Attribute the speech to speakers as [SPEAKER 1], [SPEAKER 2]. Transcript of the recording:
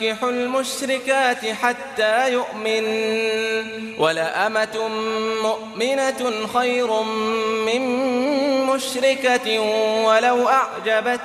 [SPEAKER 1] فانكحوا المشركات حتى يؤمن ولأمة مؤمنة خير من مشركة ولو أعجبتكم